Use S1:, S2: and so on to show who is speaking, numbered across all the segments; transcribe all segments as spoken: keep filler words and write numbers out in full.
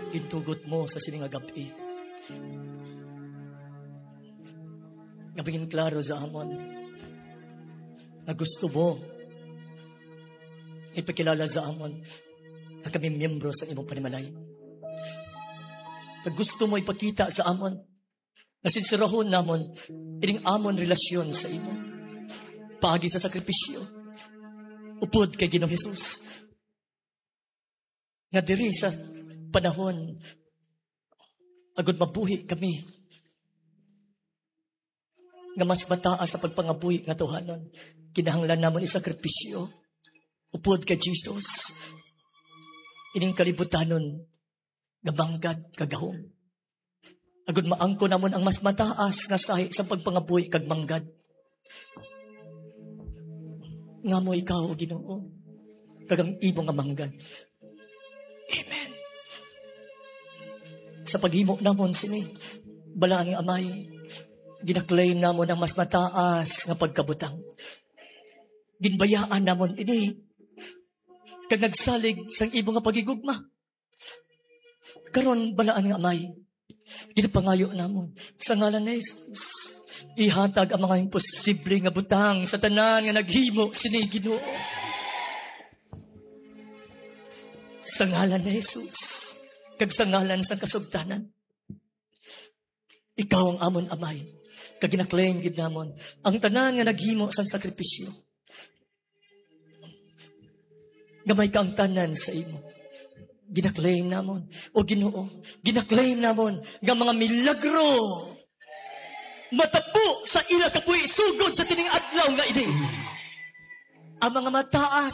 S1: Gintugot mo sa sining agapi. Ngabingin klaro sa amon na gusto mo ipakilala sa amon na kami miyembro sa imong panimalay. Pag gusto mo ipakita sa amon na sinsirahon namon ining amon relasyon sa imo. Paagi sa sakripisyo. Upod kay Ginoong Hesus. Nga diri sa panahon agud mabuhi kami nga mas mataas sa pagpangabuhi nga tuhanon. Kinahanglan namon isakripisyo upod kay Jesus. Ining kalibutanon nga banggad kagahom. Agud maangko namon ang mas mataas nga sahi sa pagpangabuhi kag manggad. Nga mo ikaw, Ginoo, kagang ibong nga manggad. Amen. Sa paghimo namon sini, balaan nga amay, ginaklaim namon ang mas mataas nga pagkabutang. Ginbayaan namon ini, kag nagsalig sang ibong nga pagigugma. Karon balaan nga amay, ginapangayo namon sa ngalan ni Jesus. Ihatag ang mga imposible nga butang sa tanan nga naghimo sini Ginoo. Sa ngalan ni Jesus, kag sa ngalan sa kasugtanan. Ikaw ang amon amay, kag ginaklaim gid namon ang tanan nga naghimo sa sakripisyo. Gamay ka ang tanan sa imo. Ginaklaim namon o Ginoo, ginaklaim namon nga mga milagro matapo sa ila kapuy sugod sa sining adlaw nga ini. Ang mga mataas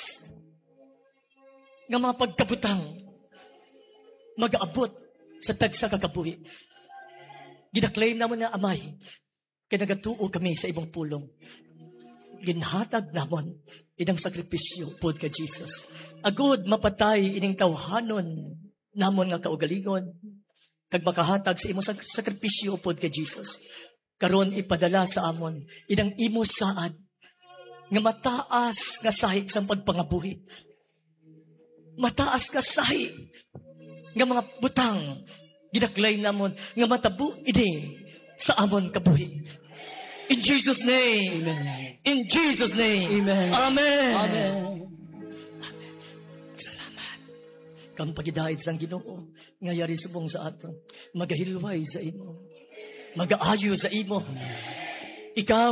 S1: nga mga pagkabutang mag-aabot sa tagsa kakabuhi. Ginaklaim namon na amay kay nagatuo kami sa ibong pulong. Ginhatag namon inang sakripisyo pod ka Jesus. Agud mapatay ining tawhanon namon nga kaugalingon kag makahatag sa imong sakripisyo pod ka Jesus. Karon ipadala sa amon inang imo saad nga mataas nga sahi sa pagpangabuhi. Mataas nga sahi nga mga butang ginaklaim namon nga matabo ini sa amon kabuhi. In Jesus' name.
S2: Amen.
S1: In Jesus' name.
S2: Amen.
S1: Amen.
S2: Amen.
S1: Amen. Salamat. Kang pagidahid sang Ginoo nga yari subong sa aton. Magahilway sa imo. Mag-aayo sa imo. Ikaw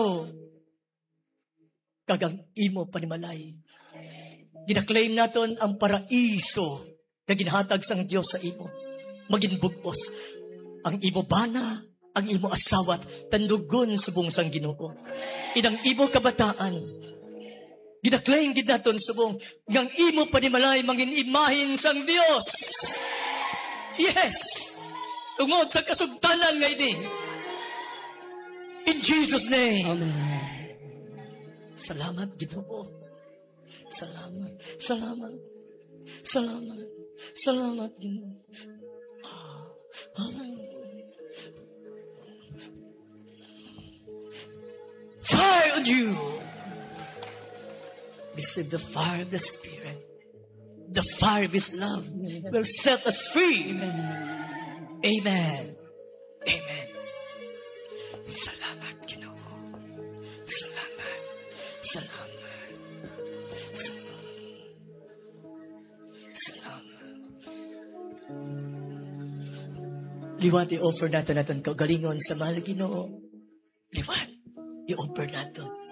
S1: kagang imo panimalay. Ginaklaim naton ang paraiso na ginhatag sang Dios sa imo. Maginbugos ang imo bana, ang imo asawat, tandugon subong sang Ginoo. Inang imo kabataan, ginaklaim gid naton subong ngang imo panimalay mangin imahin sang Dios. Yes. Tungod sa kasugtanan nga ini. In Jesus' name.
S2: Amen.
S1: Salamat, Ginoo. Salamat. Salamat. Salamat. Salamat, Ginoo. Ah, amen. Fire on you. Receive the fire of the Spirit. The fire of His love will set us free. Amen. Amen. Salamat, Ginoo. Salamat. Salamat. Salamat. Salamat. Liwat i-offer natin natin kaugalingon sa mahal Ginoo. Liwat i-offer natin.